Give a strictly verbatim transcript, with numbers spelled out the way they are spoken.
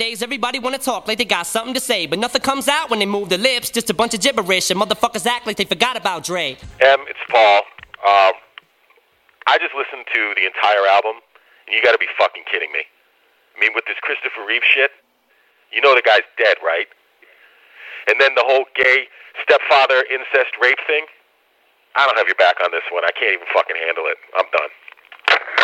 Nowadays, everybody wanna talk like they got something to say, but nothing comes out when they move their lips. Just a bunch of gibberish, and motherfuckers act like they forgot about Dre. Em, it's Paul. Um, I just listened to the entire album, and you gotta be fucking kidding me. I mean, with this Christopher Reeve shit, you know the guy's dead, right? And then the whole gay stepfather incest rape thing. I don't have your back on this one. I can't even fucking handle it. I'm done.